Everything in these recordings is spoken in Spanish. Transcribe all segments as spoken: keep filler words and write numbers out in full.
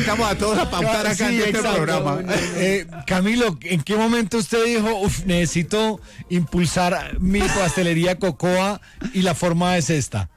invitamos a todos a pautar acá Sí, en este exacto. programa. Eh, Camilo, ¿en qué momento usted dijo, uf, necesito impulsar mi pastelería Cocoa y la forma es esta?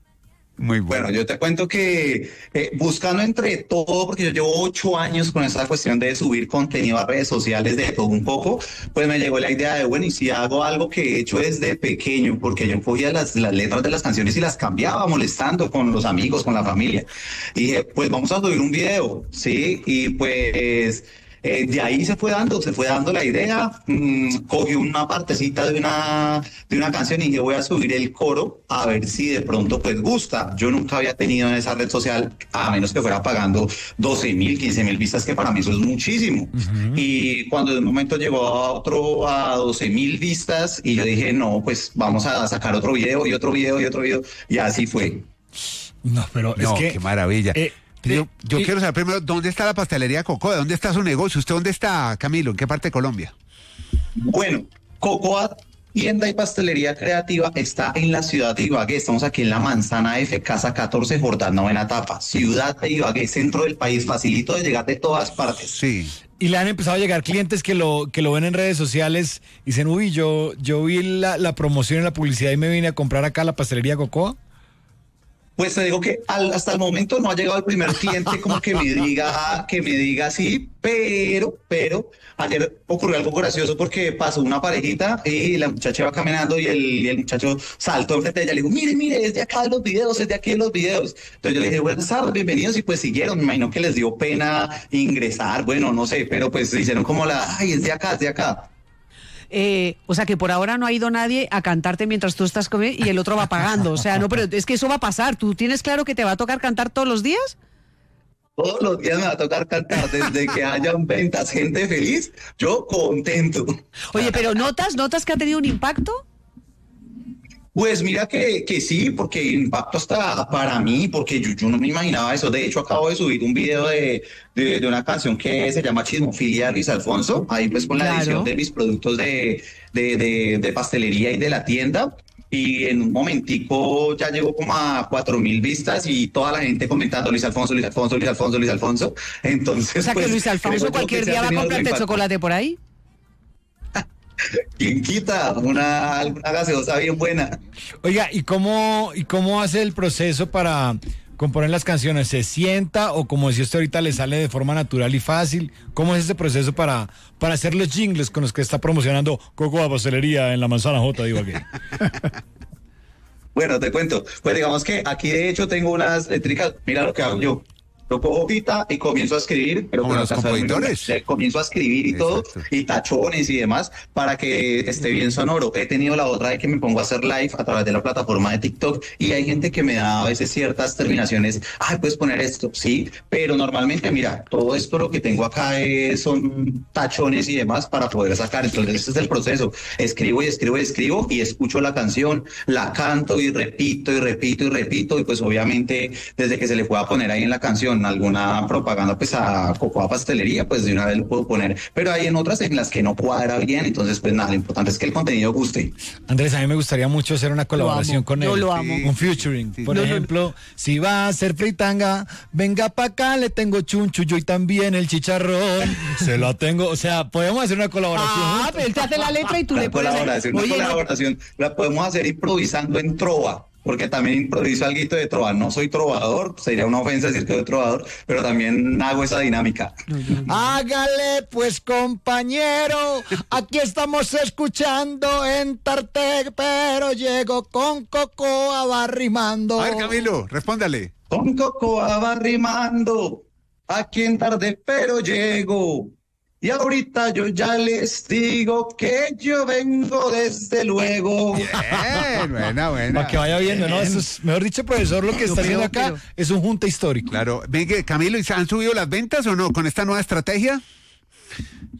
Muy bueno. Bueno, yo te cuento que eh, buscando entre todo, porque yo llevo ocho años con esa cuestión de subir contenido a redes sociales de todo un poco, pues me llegó la idea de, bueno, y si hago algo que he hecho desde pequeño, porque yo cogía las, las letras de las canciones y las cambiaba molestando con los amigos, con la familia. Y dije, pues vamos a subir un video, ¿sí? Y pues... Eh, de ahí se fue dando, se fue dando la idea, mmm, cogí una partecita de una, de una canción y dije voy a subir el coro a ver si de pronto pues gusta. Yo nunca había tenido en esa red social, a menos que fuera pagando doce mil, quince mil vistas, que para mí eso es muchísimo. Uh-huh. Y cuando de un momento llegó a otro a doce mil vistas y yo dije no, pues vamos a sacar otro video y otro video y otro video y así fue. No, pero no, es que... qué maravilla. Eh, Yo, yo y, quiero saber primero, ¿dónde está la pastelería Cocoa? ¿Dónde está su negocio? ¿Usted dónde está, Camilo? ¿En qué parte de Colombia? Bueno, Cocoa, tienda y pastelería creativa, está en la ciudad de Ibagué. Estamos aquí en la Manzana F, Casa catorce, Jordán, novena etapa. Ciudad de Ibagué, centro del país, facilito de llegar de todas partes. Sí. Y le han empezado a llegar clientes que lo que lo ven en redes sociales y dicen, uy, yo, yo vi la, la promoción en la publicidad y me vine a comprar acá la pastelería Cocoa. Pues te digo que al, hasta el momento no ha llegado el primer cliente como que me diga, que me diga así, pero, pero ayer ocurrió algo gracioso porque pasó una parejita y la muchacha iba caminando y el, y el muchacho saltó enfrente de ella y le dijo, mire, mire, es de acá de los videos, es de aquí de los videos. Entonces yo le dije, buenas tardes, bienvenidos, y pues siguieron. Me imagino que les dio pena ingresar, bueno, no sé, pero pues hicieron como la, ay, es de acá, es de acá. Eh, o sea que por ahora no ha ido nadie a cantarte mientras tú estás comiendo y el otro va pagando. O sea, no, pero es que eso va a pasar. ¿Tú tienes claro que te va a tocar cantar todos los días? Todos los días me va a tocar cantar, desde que hayan ventas, gente feliz, yo contento. Oye, pero ¿notas, notas que ha tenido un impacto? Pues mira que, que sí, porque impacto hasta para mí, porque yo, yo no me imaginaba eso. De hecho, acabo de subir un video de, de, de una canción que se llama Chismofilia de Luis Alfonso, ahí pues con la Claro. edición de mis productos de, de, de, de pastelería y de la tienda. Y en un momentico ya llegó como a cuatro mil vistas y toda la gente comentando Luis Alfonso, Luis Alfonso, Luis Alfonso, Luis Alfonso. Entonces, O sea que pues, Luis Alfonso creo yo cualquier que se día ha va a tenido comprarte impacto. chocolate por ahí. ¿Quién quita? Una, alguna gaseosa bien buena. Oiga, ¿y cómo, ¿y cómo hace el proceso para componer las canciones? ¿Se sienta o como decía usted ahorita le sale de forma natural y fácil? ¿Cómo es ese proceso para, para hacer los jingles con los que está promocionando Cocoa Pastelería en la Manzana J de Ibagué? Bueno, te cuento. Pues digamos que aquí de hecho tengo unas eléctricas. Mira lo que hago yo. Yo cojo hojita y comienzo a escribir, pero ¿Como con los las canciones, compositores? eh, comienzo a escribir y todo, Exacto. y tachones y demás, para que esté bien sonoro. He tenido la otra de que me pongo a hacer live a través de la plataforma de TikTok, y hay gente que me da a veces ciertas terminaciones, ay, puedes poner esto, sí, pero normalmente, mira, todo esto lo que tengo acá es, son tachones y demás para poder sacar. Entonces ese es el proceso. Escribo y escribo y escribo, y escucho la canción, la canto y repito y repito y repito, y pues obviamente desde que se le pueda poner ahí en la canción alguna propaganda pues a Cocoa Pastelería, pues de una vez lo puedo poner, pero hay en otras en las que no cuadra bien, entonces pues nada, lo importante es que el contenido guste. Andrés, a mí me gustaría mucho hacer una colaboración con él. Yo lo amo. Un featuring. Sí, sí. Por No, no, ejemplo, si va a ser fritanga, venga pa' acá, le tengo chuncho, yo y también el chicharrón. Se lo tengo, o sea, podemos hacer una colaboración. Ah, juntos? pero él te hace la letra y tú La le pones... colaboración, una Oye, no, colaboración la podemos hacer improvisando en trova, porque también improviso algo de trova. No soy trovador, sería una ofensa decir que soy trovador, pero también hago esa dinámica. Hágale pues, compañero, aquí estamos escuchando en Tarte, pero llego con Cocoa va rimando. A ver, Camilo, respóndale. Con Cocoa va rimando, aquí en tarde pero llego. Y ahorita yo ya les digo que yo vengo desde luego. Bien, buena, buena. Para que vaya viendo, ¿no? Eso es, mejor dicho, profesor, lo que está haciendo acá pero- es un junta histórico. Claro. Venga, Camilo, ¿y se han subido las ventas o no con esta nueva estrategia?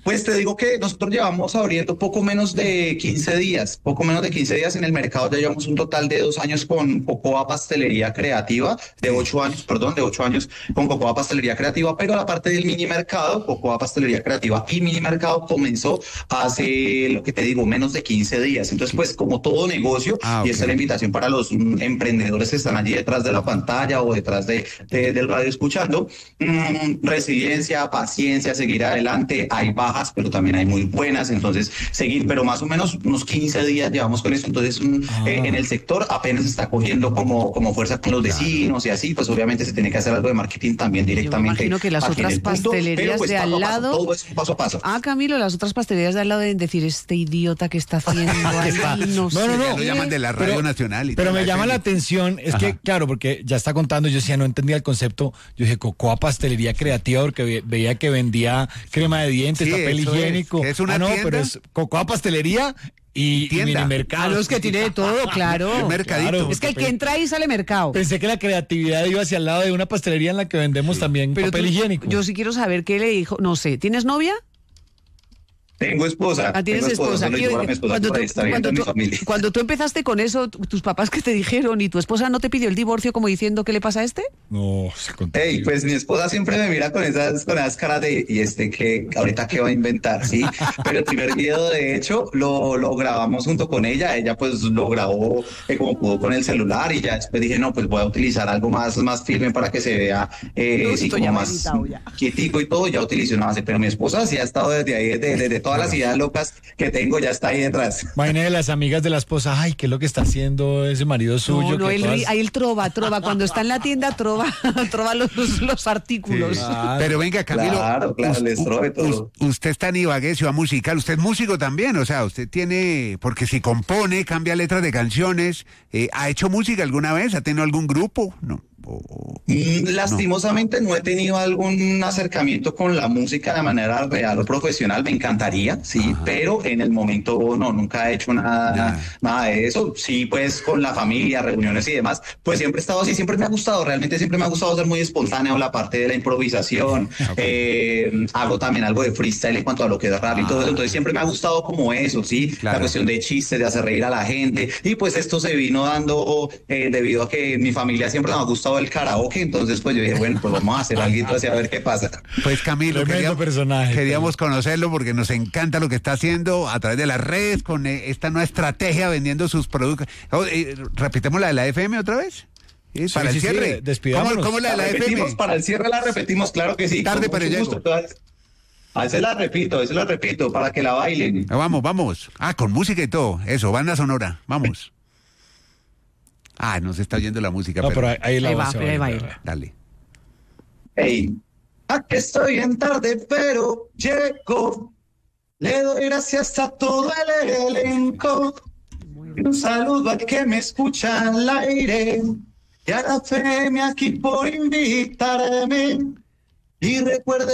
Pues te digo que nosotros llevamos abriendo poco menos de quince días, poco menos de quince días en el mercado. Ya llevamos un total de dos años con Cocoa Pastelería Creativa, de ocho años, perdón, de ocho años con Cocoa Pastelería Creativa, pero la parte del mini mercado, Cocoa Pastelería Creativa y mini mercado comenzó hace, lo que te digo, menos de quince días. Entonces, pues como todo negocio, Ah, y ok. esta es la invitación para los mm, emprendedores que están allí detrás de la pantalla o detrás de, de- del radio escuchando, mm, resiliencia, paciencia, seguir adelante. Hay bajas, pero también hay muy buenas, entonces seguir, pero más o menos unos quince días llevamos con eso. Entonces, mm, Ah. eh, en el sector apenas está cogiendo como, como fuerza con los vecinos y así, pues obviamente se tiene que hacer algo de marketing también directamente. imagino que las aquí en otras el punto, pastelerías pero, pues, de paso al a paso, lado- todo es paso a paso. Ah, Camilo, las otras pastelerías de al lado deben decir, este idiota que está haciendo ahí, está- no, No, sé no, no. Ya lo qué". llaman de la Radio Pero- Nacional. Y Pero toda me llama F M. la atención, es que, Ajá. claro, porque ya está contando, yo decía, no entendía el concepto. Yo dije, Cocoa Pastelería Creativa, porque ve- veía que vendía crema de dientes, Sí, papel eso es, higiénico. que es una ah, no, tienda. pero es Cocoa Pastelería y, y Tienda. mini Ah, mercado. no, es que tiene de todo, claro. Un mercadito. Claro. Es que el que entra ahí sale mercado. Pensé que la creatividad iba hacia el lado de una pastelería en la que vendemos también Pero papel tú- higiénico. Yo sí quiero saber qué le dijo, no sé, ¿tienes novia? Tengo esposa. Ah, tienes tengo esposa. solo Y- digo a mi esposa cuando, por tú, ahí está viendo cuando a mi tú- familia. cuando tú empezaste con eso, tu- tus papás que te dijeron y tu esposa no te pidió el divorcio como diciendo qué le pasa a este? No, se contó. Hey, pues mi esposa siempre me mira con esas, con esas caras de, y este que ahorita qué va a inventar, ¿sí? Pero el primer video, de hecho, lo, lo grabamos junto con ella. Ella pues lo grabó eh, como pudo con el celular y ya después dije, no, pues voy a utilizar algo más, más firme para que se vea eh, No, sí, esto como ya más meditado ya. quietico y todo. Ya utilicé una base, pero mi esposa sí ha estado desde ahí, desde, desde todas las ideas locas que tengo, ya está ahí detrás. Vaina de las amigas de la esposa, ay, ¿qué es lo que está haciendo ese marido suyo? No, no, que él, todas- ri- ahí él trova, trova. Cuando está en la tienda, trova, trova los, los artículos. Claro. Pero venga, Camilo. Claro, claro, us- les trove todo. us- usted está en Ibagué, ciudad musical. Usted es músico también, o sea, usted tiene. Porque si compone, cambia letras de canciones. eh, ¿Ha hecho música alguna vez? ¿Ha tenido algún grupo? No. O- o- Mm, Lastimosamente no he tenido algún acercamiento con la música de manera real o profesional, me encantaría, sí, Ajá. pero en el momento no, nunca he hecho nada, Ya. nada de eso. Sí, pues con la familia, reuniones y demás, pues siempre he estado así, siempre me ha gustado, realmente siempre me ha gustado ser muy espontáneo, la parte de la improvisación, eh, hago también algo de freestyle en cuanto a lo que es rap y todo eso, entonces siempre me ha gustado como eso, sí, Claro. la cuestión de chistes, de hacer reír a la gente, y pues esto se vino dando eh, debido a que mi familia siempre me ha gustado el karaoke, entonces pues yo dije, bueno, pues vamos a hacer algo así a ver qué pasa. Pues Camilo, Tremendo queríamos, personaje. queríamos conocerlo porque nos encanta lo que está haciendo a través de las redes con eh, esta nueva estrategia vendiendo sus productos. Oh, eh, repitemos la de la F M otra vez. Sí, Sí, para sí, el sí, cierre. despidámonos. ¿Cómo, cómo la de la F repetimos, M? para el cierre la repetimos, claro que sí. Tarde, con pero mucho llego. gusto, todas- A veces la repito, a veces la repito, para que la bailen. Ah, vamos, vamos. Ah, con música y todo. Eso, banda sonora. Vamos. Ah, no se está oyendo la música. No, pero, pero ahí, ahí la Ahí voz va, se ahí va, oír, ahí va. ¿verdad? Dale. Hey, aquí estoy bien tarde, pero llego. Le doy gracias a todo el elenco. Un saludo al que me escucha al aire. Y a la F M aquí por invitarme. Y recuerde